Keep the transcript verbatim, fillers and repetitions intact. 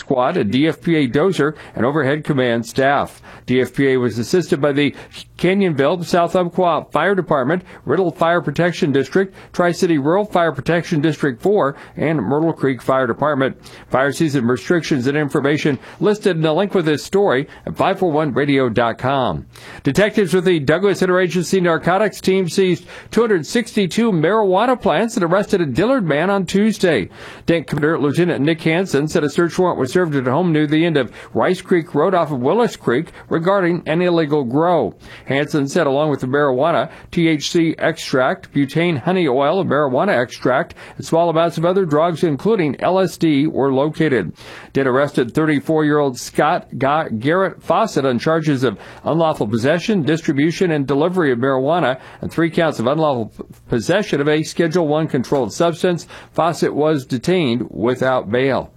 Squad, a D F P A dozer, and overhead command staff. D F P A was assisted by the Canyonville, South Umpqua Fire Department, Riddle Fire Protection District, Tri-City Rural Fire Protection District four, and Myrtle Creek Fire Department. Fire season restrictions and information listed in a link with this story at five forty-one radio dot com. Detectives with the Douglas Interagency Narcotics Team seized two hundred sixty-two marijuana plants and arrested a Dillard man on Tuesday. Tank Commander Lieutenant Nick Hansen said a search warrant was served at a home near the end of Rice Creek Road off of Willis Creek regarding an illegal grow. Hansen said along with the marijuana, T H C extract, butane honey oil, and marijuana extract, and small amounts of other drugs, including L S D, were located. Did arrested thirty-four-year-old Scott Garrett Fawcett on charges of unlawful possession, distribution, and delivery of marijuana, and three counts of unlawful possession of a Schedule one controlled substance. Fawcett was detained without bail.